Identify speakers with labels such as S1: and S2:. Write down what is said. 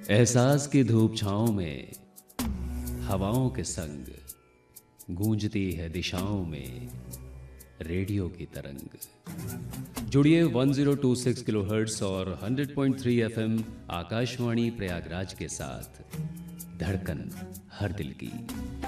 S1: एहसास की धूप छाँव में हवाओं के संग गूंजती है दिशाओं में रेडियो की तरंग। जुड़िए 1026 किलोहर्ट्ज़ और 100.3 एफएम आकाशवाणी प्रयागराज के साथ। धड़कन हर दिल की।